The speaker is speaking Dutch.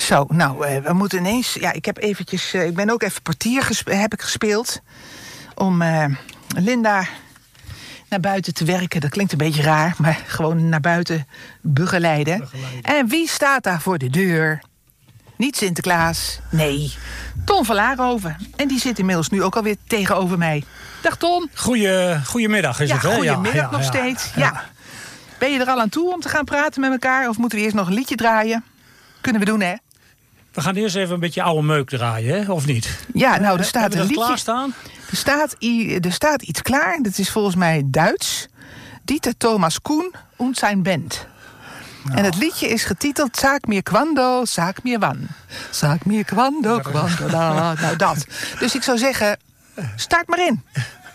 Zo, nou, we moeten ineens... Ja, ik heb eventjes... ik ben ook even portier heb ik gespeeld. Om Linda naar buiten te werken. Dat klinkt een beetje raar, maar gewoon naar buiten begeleiden. En wie staat daar voor de deur? Niet Sinterklaas, nee. Ton van Laarhoven. En die zit inmiddels nu ook alweer tegenover mij. Dag Ton. Goedemiddag is het, hè? Goedemiddag nog steeds. Ja. Ben je er al aan toe om te gaan praten met elkaar? Of moeten we eerst nog een liedje draaien? Kunnen we doen, hè? We gaan eerst even een beetje oude meuk draaien, hè? Of niet? Ja, nou, er staat een liedje. Klaarstaan? Er staat iets klaar. Dat is volgens mij Duits. Dieter Thomas Kuhn und zijn band. En het liedje is getiteld Sag mir quando, sag mir wann. Sag mir quando, quando, da. Nou, dat. Dus ik zou zeggen, start maar in.